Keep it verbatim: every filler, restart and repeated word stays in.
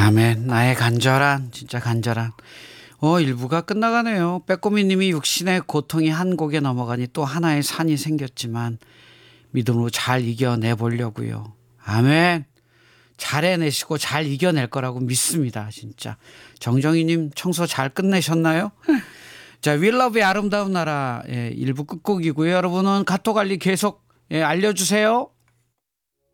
아멘. 나의 간절한 진짜 간절한 어 일부가 끝나가네요. 빼꼬미님이 육신의 고통이 한 곡에 넘어가니 또 하나의 산이 생겼지만 믿음으로 잘 이겨내 보려고요. 아멘. 잘 해내시고 잘 이겨낼 거라고 믿습니다. 진짜. 정정희님 청소 잘 끝내셨나요? 자, 윌러브의 아름다운 나라 예, 일부 끝곡이고요. 여러분은 카톡 관리 계속 예, 알려주세요.